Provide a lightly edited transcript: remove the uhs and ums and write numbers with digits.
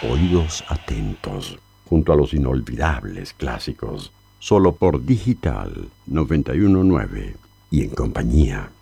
Oídos atentos, junto a los inolvidables clásicos, solo por Digital 919 y en compañía